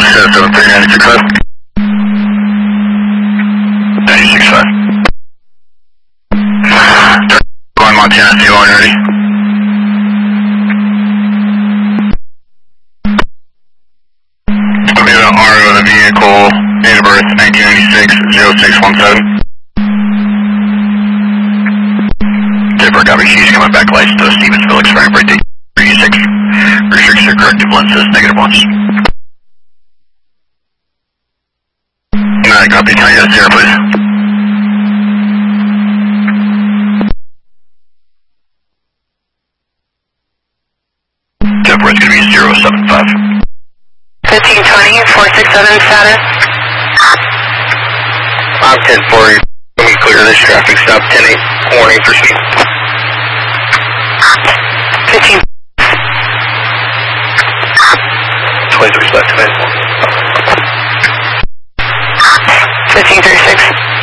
73965. 965. Going Montana, fuel line ready. We have an RO of the vehicle, date of birth 1996-0617. Different copy, she's coming back, license to Stevensville, expiring break date 36. Restrictions or corrective lenses, negative ones. Copy, can I get a zero, please? Temper is going to be 075. 1520, 467 status. I'm 1040. Let me clear this traffic stop, 10-8. Warning for speed. 15. 23 left, 10-8. 1536.